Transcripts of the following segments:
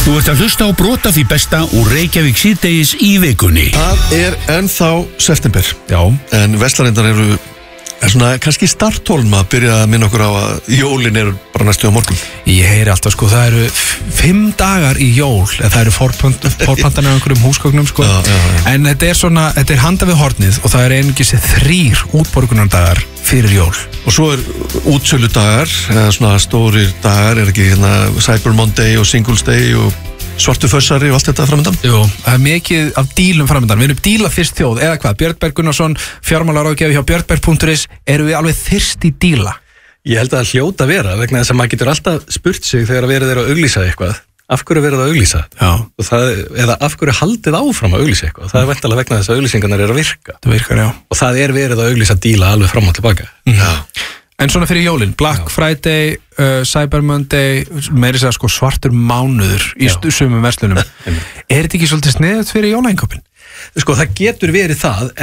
Þú ert að hlusta á brot af því besta úr Reykjavík síðdegis í vikunni. Það ennþá september. Já. En verslanirnar eru svona kannski startholm að byrja að minna okkur á að jólin eru bara næstu á morgun. Ég heyri alltaf sko, það eru 5 dagar í jól, það eru forpantanir á einhverjum húsgögnum sko. Já. En þetta er svona, þetta er handa við hornið og það er einungis 3 útborgunardagar fyrir jól. Og svo útsölu dagar, eða svona stórir dagar, ekki hérna Cyber Monday og Singles Day og svartu fössari og allt þetta framöndan. Jú, það er mikið af dílum framöndan. Við erum díla fyrst þjóð, eða hvað? Björn Berg Gunnarsson, fjármálaráðgjafi hjá björnberg.is, eru við alveg þyrst í díla? Ég held að það hljóta vera, vegna þess að maður getur alltaf spurt sig þegar verið að auglýsa eitthvað. Af hverju verið að auglýsa? Já. Eða af hverju haldið áfram að auglýsa eitthvað? Það er væntanlega vegna þess að auglýsingarnar eru að virka. Það virkar, já. Og það er verið að auglýsa díla alveg fram og tilbaka. Já. En svona fyrir jólin, Black Friday, Cyber Monday, meiri segja sko svartur mánuður í sumum verslunum. Er þetta ekki svolítið sniðut fyrir jólainköpin? Sko, það getur verið það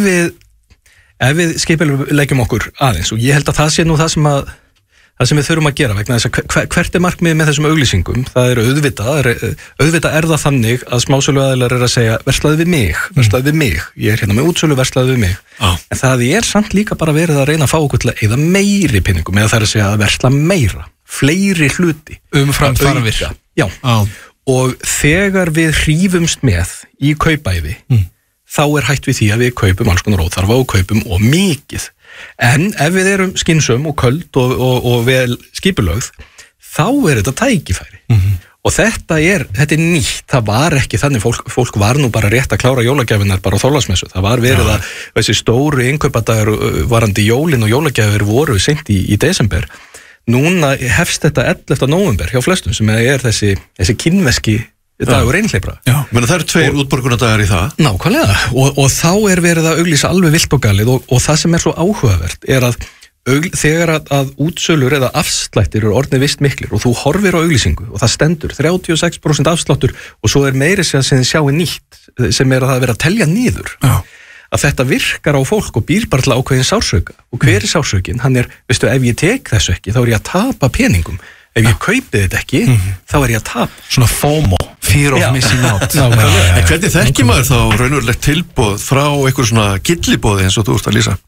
ef við skipuleggjum okkur aðeins, og ég held að það sé nú það sem við þurfum að gera, vegna þess að hvert er markmiðið með þessum auglýsingum? Það er auðvitað er það þannig að smásöluaðilar er að segja verslaðu við mig, ég er hérna með útsölu, verslaðu við mig. En það er samt líka bara verið að reyna að fá okkur til að eyða meiri peningum, eða það er að segja að versla meira, fleiri hluti. Umfram þarfir. Já. Og þegar við hrífumst með í kaupæði, þá er hætt við því að við kaupum alls konar óþarfa og kaupum og mikið. En ef við erum skynsöm og köld og vel skipulögð, þá er þetta tækifæri. Og þetta er nýtt. Það var ekki þannig, fólk var nú bara rétt að klára jólagjafinnar bara á Þorláksmessu. Það var verið að þessi stóru innkaupadagar varandi jólin og jólagjafir voru seint í desember. Núna hefst þetta 11. nóvember hjá flestum, sem er þessi kínverski dagur einhleypra. Menn það eru 2 útborgunardagar í það. Nákvæmlega, og þá er verið að auglýsa alveg vilt og galið, og það sem er svo áhugavert er að þegar að útsölur eða afslættir eru orðnir vist miklir og þú horfir á auglýsingu og það stendur 36% afsláttur og svo er meiri sem þið sjáu nýtt, sem er að það vera að telja niður. Að þetta virkar á fólk og býr bara til ákveðin sársauka, og hver er sársaukin? Hann er, veistu, ef ég tek þessu ekki þá er ég að tapa peningum. Ef ég kaupi þetta ekki, þá er ég að tapa. Svona FOMO, fear of missing out. En hvernig þekkir maður þá raunverulegt tilboð frá einhver svona gillibóði eins og þú ert að lýsa?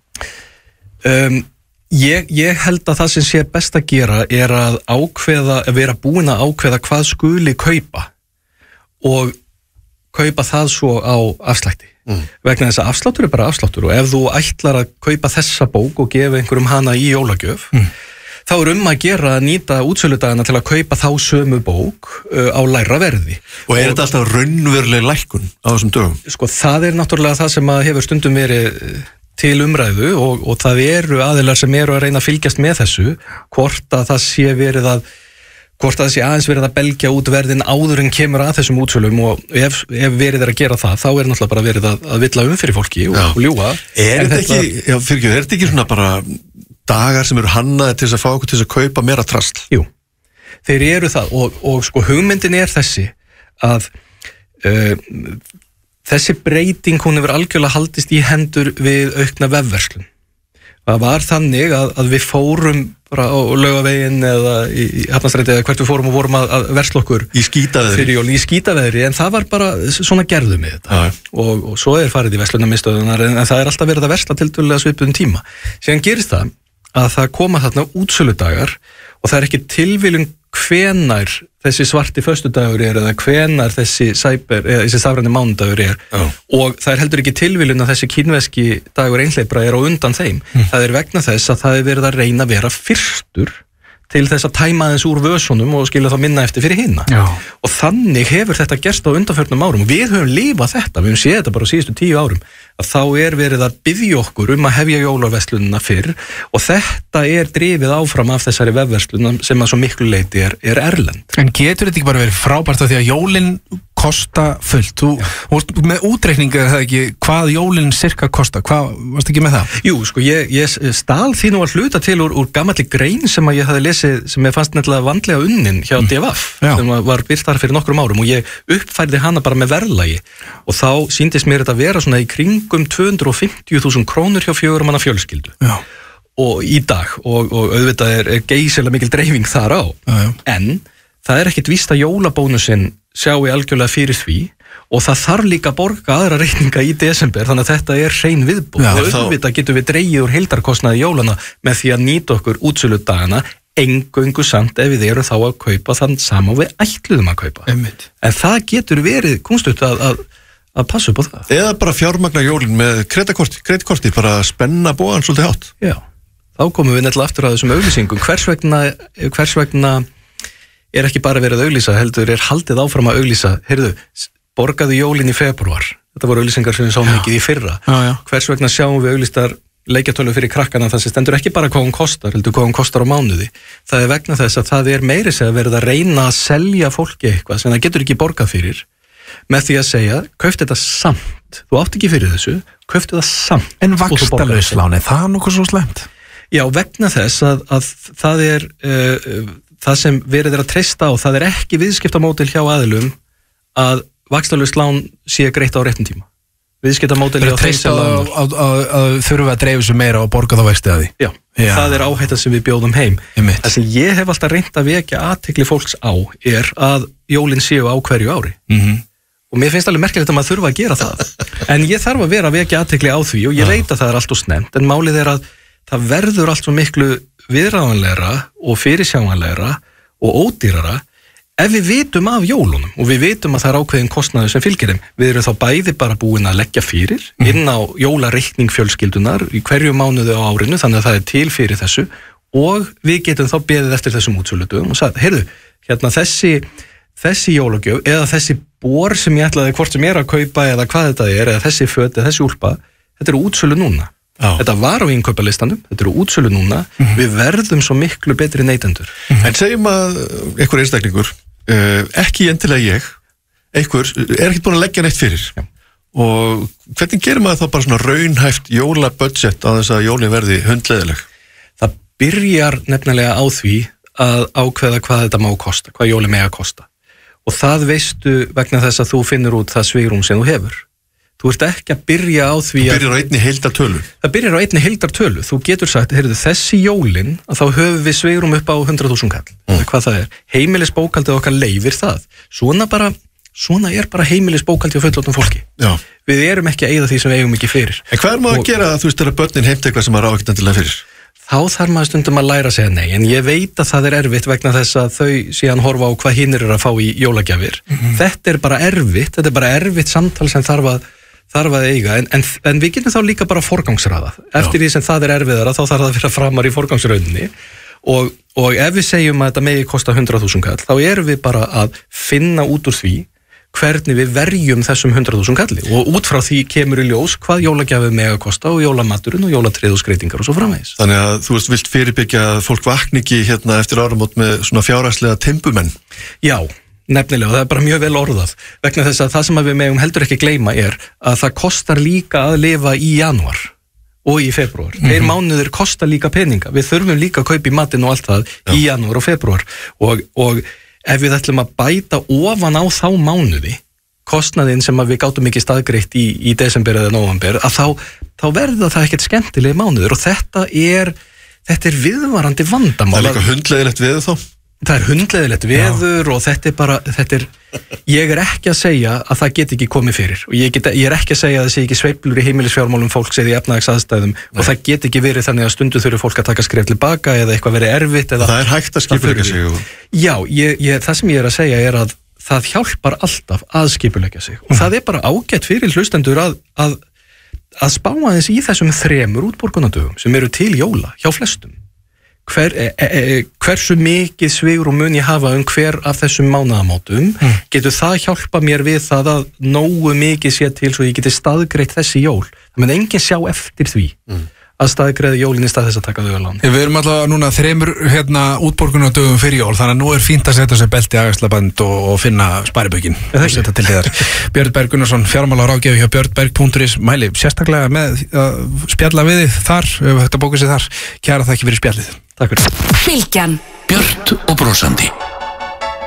Ég held að það sem sé best að gera er að vera búin að ákveða hvað skuli kaupa og kaupa það svo á afslætti. Vegna þess að afsláttur er bara afsláttur, og ef þú ætlar að kaupa þessa bók og gefa einhverjum hana í jólagjöf, þá er að gera að nýta útsöludagana til að kaupa þá sömu bók á lægra verði. Og er þetta alltaf raunveruleg lækkun á þessum dögum? Sko, það er náttúrulega það sem hefur stundum verið til umræðu, og það eru aðilar sem eru að reyna að fylgjast með þessu, hvort að það sé aðeins verið að belgja út verðin áður en kemur að þessum útsölum, og ef verið er að gera það, þá er náttúrulega bara verið að villa fyrir fólki og ljúga. Er þetta ekki svona bara dagar sem eru hannaði til þess að fá okkur til þess að kaupa meira trasl? Jú, þeir eru það, og sko hugmyndin er þessi að þessi breyting, hún hefur algjörlega haldist í hendur við aukna vefverslun. Það var þannig að við fórum bara á Laugaveginn eða í Hafnarstræti eða hvert við fórum og vorum að versla okkur í skítaveðri, en það var bara svona gerðum við þetta. Og svo er farið í verslunarmiðstöðunar, en það er alltaf verið að versla tiltölulega svipuðum tíma. Síðan gerist það að það koma þarna útsöludagar, og það er ekki tilviljun hvenær þessi svarti föstudagur er eða hvenær þessi stafræni mánudagur er. Og það er heldur ekki tilviljun að þessi kínverski dagur einhleypra er á undan þeim. Það er vegna þess að það er verið að reyna að vera fyrstur til þess að tæma aðeins úr vösunum og skilja þá minna eftir fyrir hinna. Og þannig hefur þetta gerst á undanförnum árum, og við höfum lifað þetta, við höfum séð þetta bara á síðustu 10 árum, að þá er verið að biðja okkur að hefja jólaverslunina fyrr, og þetta er drifið áfram af þessari vefverslunum sem að svo miklu leyti er erlend. En getur þetta ekki bara verið frábært af því að jólin kosta fullt? Þú með útreikninga er það ekki hvað jólin cirka kosta, varst ekki með það? Jú, sko, ég stal því nú að hluta til úr gamalli grein sem að ég hafði lesið, sem ég fannst nefnilega vandlega unnin hjá DFF, sem var byrtar fyrir nokkrum árum, og ég uppfærði hana bara með verðlagi, og þá sýndist mér þetta að vera svona í kringum 250.000 krónur hjá 4 manna fjölskyldu. Og í dag, og auðvitað er geysilega mikil dreifing þar á, en það er ekkit víst að jólabónusinn sjái algjörlega fyrir því og það þarf líka að borga aðra reikninga í desember, þannig að þetta er hrein viðbúð og auðvitað getum við dregið úr heildarkostnaði jólana með því að nýta okkur útsöludagana eingöngu samt ef við erum þá að kaupa þann sama og við ætluðum að kaupa. En það getur verið kunstugt að passa upp á það. Eða bara fjármagna jólin með kreditkorti, bara spenna bóðan svolítið hátt. Já, þá komum við nefnilega aftur að þessum auglýsingum. Hvers vegna er ekki bara verið að auglýsa, heldur er haldið áfram að auglýsa, heyrðu, borgaðu jólin í febrúar. Þetta voru auglýsingar sem við sáum mikið í fyrra. Hvers vegna sjáum við auglýstar leikjatölu fyrir krakkana, það sem stendur ekki bara hvað hún kostar, heldur hvað hún kostar á mánuði. Það er vegna þess að það er meiri segja verið að reyna að selja fólki eitthvað sem það getur ekki borgað fyrir með því að segja, kauft þetta samt, þú átt ekki fyrir þessu, kauft þetta samt. En vaxtalausláni, það er nokkuð svo slæmt? Já, vegna þess að það er það sem verið að treysta á, það er ekki viðskiptamódel hjá aðilum að vaxtalauslán sé greitt á réttum tíma. Viðskiptamódeli á treysta að þurfa að dreifa sér meira og borga þá vexti að því. Já, það er áhættan sem við bjóðum heim. Það sem ég hef alltaf reynt að vekja athygli fólks á er að jólin séu á hverju ári. Og mér finnst alveg merkilegt að maður þurfa að gera það. En ég þarf að vera að vekja athygli á því og ég veit að það er allt og snemmt, en málið er að það verður allt svo miklu viðráðanlegra og fyrirsjáanlegra og ódýrara ef við vitum af jólunum og við vitum að það er ákveðin kostnaður sem fylgir þeim. Við erum þá bæði bara búin að leggja fyrir inn á jólareikning fjölskyldunar í hverju mánuði á árinu, þannig að það er til fyrir þessu og við getum þá beðið eftir þessum útsöludögum og sagt, heyrðu, hérna þessi jólagjöf eða þessi bor sem ég ætlaði hvort sem ég er að kaupa eða hvað þetta er, eða þessi föt eða þessi úlpa, þetta eru útsölu núna. Þetta var á innkaupalistanum, þetta eru útsölu núna, við verðum svo miklu betri neytendur. En segjum að einhver einstaklingur, ekki endilega ég, einhver er ekki búin að leggja neitt fyrir. Og hvernig gerir maður þá bara svona raunhæft jólabudget á þess að jólin verði hundleiðileg? Það byrjar nefnilega á því að ákveða hvað þetta má kosta, hvað jólin mega kosta. Og það veistu vegna þess að þú finnur út það svigrúm sem þú hefur. Þú ert ekki að byrja á því að... Það byrjar á einni heildartölu. Það byrjar á einni heildartölu. Þú getur sagt, heyrðu, þessi jólin, að þá höfum við svigrum upp á 100.000 kall. Hvað það er? Heimilisbókaldið okkar leyfir það. Svona er bara heimilisbókaldið á fullorðnu fólki. Já. Við erum ekki að eyða því sem við eigum ekki fyrir. En hvað er maður að gera, þú veist, þegar börnin heimta eitthvað sem maður á ekkert endilega fyrir? Þá þarf maður stundum að læra að segja nei, en ég veit að það er erfitt vegna þess að þau síðan horfa á hvað hinir eru að fá í jólagjafir. Þetta er bara erfitt samtal sem þarf að eiga, en við getum þá líka bara forgangsraða. Eftir því sem það er erfiðara, þá þarf það að vera framar í forgangsrauninni og ef við segjum að þetta megi kosta 100.000 kall, þá erum við bara að finna út úr því hvernig við verjum þessum 100.000 kalli og út frá því kemur í ljós hvað jólagjafið mega kosta og jólamaturinn og jólatrið og skreytingar og svo framvegis. Þannig að þú vilt fyrirbyggja að fólk vakni ekki hérna eftir áramót með svona fjárhagslega timbumenn. Já, nefnilega, og það er bara mjög vel orðað vegna þess að það sem við megum heldur ekki gleyma er að það kostar líka að lifa í janúar og í febrúar. Þeir mánuðir kosta líka peninga. Við þurfum líka að kaupa í matinn og allt það í janúar og febrúar og ef við ætlum að bæta ofan á þá mánuði kostnaðinn sem við gátum ekki staðgreitt í desember eða nóvember, að þá verður það ekkert skemmtilegi mánuður og þetta er viðvarandi vandamál. Það er líka hundleiðilegt veður þá? Það er hundleiðilegt veður og ég er ekki að segja að það get ekki komið fyrir og ég er ekki að segja að það sé ekki sveiflur í heimilisfjármálum fólks eða í efnahagsaðstæðum og það get ekki verið þannig að stundu þurfi fólk að taka skref tilbaka eða eitthvað verið erfitt eða... Það er hægt að skipuleggja sig. Já, það sem ég er að segja er að það hjálpar alltaf að skipuleggja sig og það er bara ágætt fyrir hlustendur að spá aðeins í þessum 3 útborgunardögum sem eru til jóla hjá flestum. Hversu mikið svigrúm mun ég hafa hver af þessum mánaðamótum getur það hjálpa mér við það að nógu mikið sé til svo ég geti staðgreitt þessi jól. Það mun enginn sjá eftir því að staðgreiða jólinn í stað þess að taka þau að lán. Við erum alltaf núna 3 útborgunardögum fyrir jól, þannig að nú er fínt að setja sér belti axlaband og finna sparibökin og setja til hliðar. Björn Berg Gunnarsson, fjármálaráðgjafi hjá björnberg.is, mæli sérstaklega með að spjalla við þið þar, ef þetta bókið sér þar. Kæra þakki fyrir spjallið. Takk fyrir. Bylgjan, björt og brosandi.